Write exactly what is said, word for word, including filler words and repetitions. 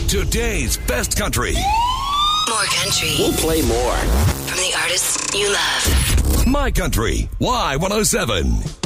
Today's best country. More country. We'll play more from the artists you love. My Country, Y one oh seven.